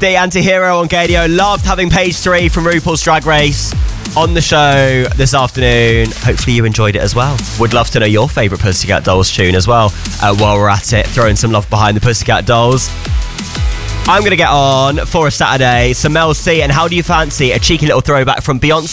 the Anti-Hero on Gadio. Loved having Page 3 from RuPaul's Drag Race on the show this afternoon. Hopefully you enjoyed it as well. Would love to know your favourite Pussycat Dolls tune as well. While we're at it, throwing some love behind the Pussycat Dolls. I'm going to get on for a Saturday. So Mel C, and How Do You Fancy? A cheeky little throwback from Beyonce